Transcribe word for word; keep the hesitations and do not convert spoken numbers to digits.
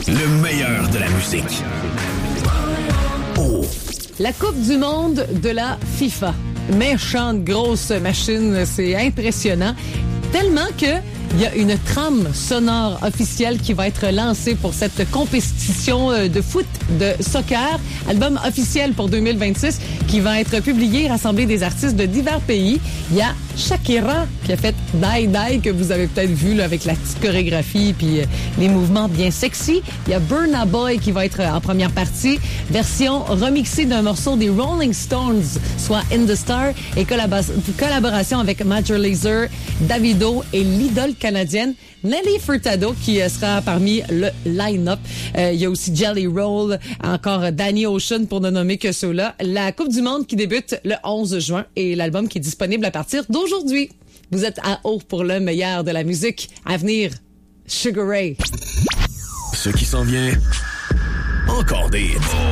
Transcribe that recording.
Le meilleur de la musique. Oh. La Coupe du monde de la FIFA. Méchante grosse machine, c'est impressionnant. Tellement que il y a une trame sonore officielle qui va être lancée pour cette compétition de foot, de soccer. Album officiel pour deux mille vingt-six qui va être publié, rassembler des artistes de divers pays. Il y a Shakira qui a fait Die Die que vous avez peut-être vu là, avec la petite chorégraphie puis euh, les mouvements bien sexy. Il y a Burna Boy qui va être en première partie, version remixée d'un morceau des Rolling Stones, soit In the Star, et collab- collaboration avec Major Lazer, Davido et l'idole canadienne Nelly Furtado qui euh, sera parmi le line-up. Euh, il y a aussi Jelly Roll, encore Danny Ocean pour ne nommer que ceux-là. La Coupe du monde qui débute le onze juin et l'album qui est disponible à partir d'aujourd'hui. Vous êtes à haut pour le meilleur de la musique. À venir, Sugar Ray. Ce qui s'en vient, encore des hits.